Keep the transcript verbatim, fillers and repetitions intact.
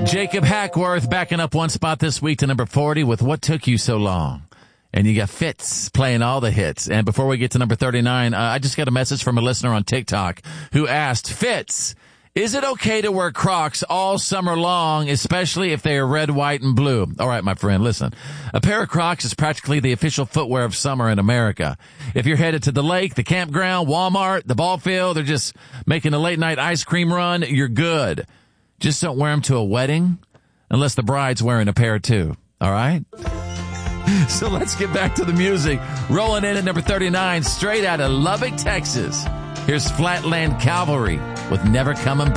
Jacob Hackworth backing up one spot this week to number forty with What Took You So Long. And you got Fitz playing all the hits. And before we get to number thirty-nine, uh, I just got a message from a listener on TikTok who asked, Fitz, is it okay to wear Crocs all summer long, especially if they are red, white, and blue? All right, my friend, listen. A pair of Crocs is practically the official footwear of summer in America. If you're headed to the lake, the campground, Walmart, the ball field, or just making a late-night ice cream run, you're good. Just don't wear them to a wedding unless the bride's wearing a pair too. All right? So let's get back to the music. Rolling in at number thirty-nine, straight out of Lubbock, Texas. Here's Flatland Cavalry with Never Coming Back.